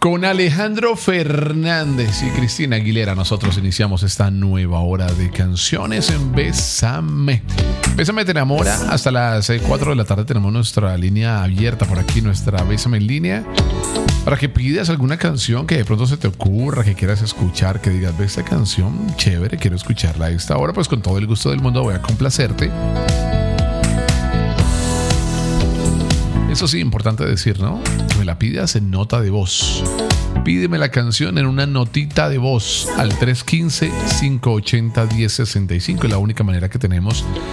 Con Alejandro Fernández y Cristina Aguilera nosotros iniciamos esta nueva hora de canciones en Bésame. Bésame te enamora. Hasta las 4 de la tarde tenemos nuestra línea abierta por aquí, nuestra Bésame en línea, para que pidas alguna canción que de pronto se te ocurra, que quieras escuchar, que digas, ve esta canción, chévere, quiero escucharla a esta hora. Pues con todo el gusto del mundo voy a complacerte. Eso sí, importante decir, ¿no? Que me la pidas en nota de voz. Pídeme la canción en una notita de voz al 315-580-1065. Es la única manera que tenemos